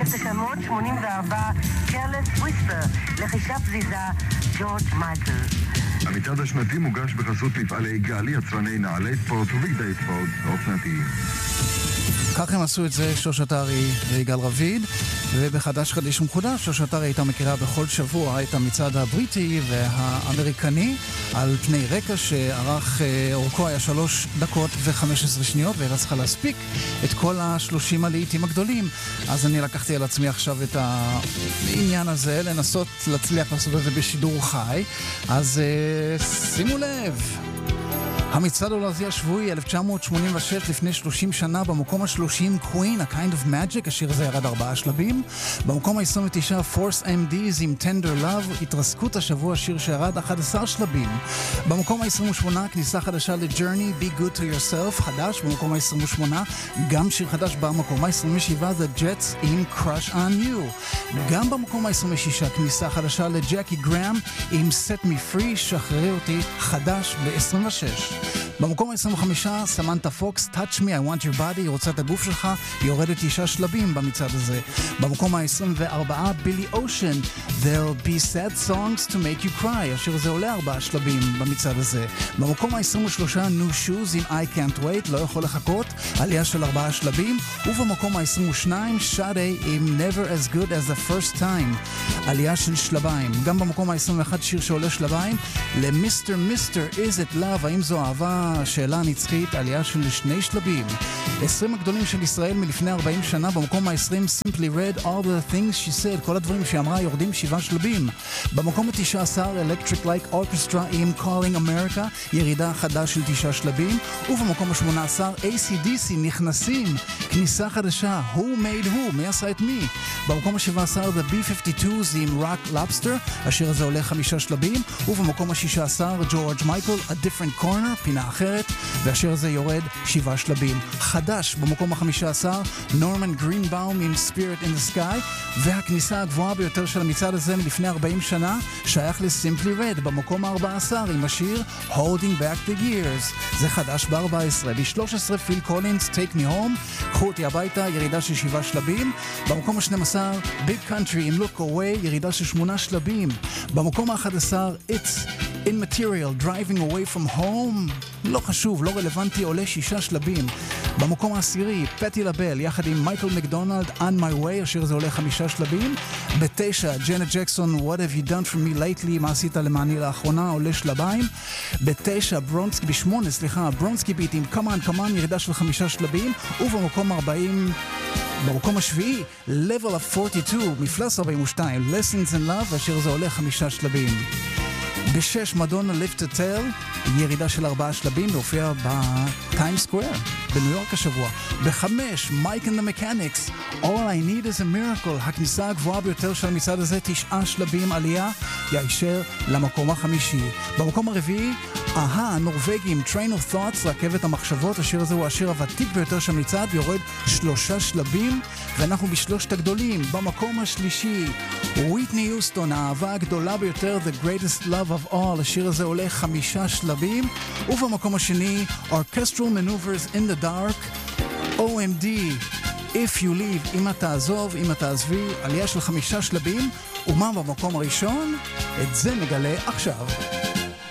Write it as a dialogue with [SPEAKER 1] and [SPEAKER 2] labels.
[SPEAKER 1] ב-1984, Careless Whisper, לחישה פזיזה, ג'ורג' מייקל.
[SPEAKER 2] המצעד השנתי מוגש בחסות מפעלי גלי, יצרני נעלי ספורט ובגדי ספורט אופנתיים.
[SPEAKER 3] כך הם עשו את זה שוש עטרי ויגאל רביד, ובחדש חדש ומחודש שוש עטרי הייתה מכירה בכל שבוע את המצעד הבריטי והאמריקני על פני רקע שערך אורכו היה 3 דקות ו-15 שניות, והיא צריכה להספיק את כל 30 הלהיטים הגדולים. אז אני לקחתי על עצמי עכשיו את העניין הזה, לנסות להצליח לעשות את זה בשידור חי. אז שימו לב, המצעד הלועזי השבועי 1986, לפני 30 שנה, במקום ה-30 Queen, A Kind of Magic, השיר הזה ירד 4 שלבים. במקום ה-29 Force MDs עם Tender Love, התרסקות השבוע, שיר שירד 11 שלבים. במקום ה-28 כניסה חדשה ל-Journey, Be Good to Yourself, חדש. במקום ה-28 גם שיר חדש. במקום ה-27 The Jets עם Crush on You. גם במקום ה-26 כניסה חדשה לג'קי גראם עם Set Me Free, שחררי אותי, חדש ב-26. במקום ה-25 סמנטה פוקס, Touch Me, I Want Your Body, היא רוצה את הגוף שלך, היא יורדת 9 שלבים במצעד הזה. במקום ה-24 בילי אושן, There'll be sad songs to make you cry, השיר הזה עולה 4 שלבים במצעד הזה. במקום ה-23 New Shoes עם I Can't Wait, לא יכול לחכות, עלייה של 4 שלבים. ובמקום ה-22 Sade עם Never as Good as the First Time, עלייה של שלביים. גם במקום ה-21 שיר שעולה שלביים, ל-Mr. Mr. Is It Love, האם זו אהבה? שאלה נצחית, עלייה של 2 שלבים. 20 הגדולים של ישראל מלפני 40 שנה, במקום ה-20 Simply Red, All the Things She Said, כל הדברים שאמרה יורדים 7 שלבים. במקום ה-19 Electric Light Orchestra עם Calling America, ירידה חדה של 9 שלבים. ובמקום ה-18 AC/DC נכנסים, כניסה חדשה, Who Made Who, מי עשה את מי. במקום ה-17 The B-52s עם Rock Lobster, השיר הזה עולה 5 שלבים. ובמקום ה-16 George Michael, A Different Corner, פינה אחרת, והשיר הזה יורד 7 שלבים. חדש במקום ה-15 נורמן גרינבאום עם Spirit in the Sky, והכניסה הגבוהה ביותר של המצעד הזה מלפני 40 שנה שייך ל-Simply Red במקום ה-14 עם השיר Holding Back the Years. זה חדש ב-14. ב-13 פיל קולינס Take Me Home, קחו אותי הביתה, ירידה של 7 שלבים. במקום ה-12 Big Country עם Look Away, ירידה של 8 שלבים. במקום ה-11 It's Immaterial Driving Away from Home, לא חשוב, לא רלוונטי, עולה 6 שלבים. במקום העשירי פטי לבל יחד עם מייקל מקדונלד On My Way, השיר הזה עולה 5 שלבים. ב-9 ג'נט ג'קסון What Have You Done For Me Lately, מה עשית למעני לאחרונה, עולה שלביים. ב-9 ברונסקי ביט עם Come On, ירידה של 5 שלבים. ובמקום 40, במקום השביעי Level of 42, מפלס 42, Lessons in Love, השיר הזה עולה 5 שלבים. ב-6 מדונה Live to Tell, ירידה של 4 שלבים, והופיע בטיים סקוואר בניו יורק השבוע. ב-5 Mike and the Mechanics, All I Need is a Miracle, הכניסה הגבוהה ביותר של המצעד הזה, 9 שלבים, עלייה ישר למקום החמישי. במקום הרביעי הנורווגים Train of Thoughts, רכבת המחשבות, השיר הזה הוא השיר הוותיק ביותר של המצעד, יורד 3 שלבים. ואנחנו בשלושת הגדולים. במקום השלישי וויטני יוסטון, האהבה הגדולה ביותר, The Greatest Love of All, השיר הזה עולה 5 שלבים. ובמקום השני Orchestral Maneuvers in the Dark, OMD, If You Leave, אם אתה עזוב, אם אתה עזבי, עלייה של 5 שלבים. ומה במקום הראשון? את זה נגלה עכשיו.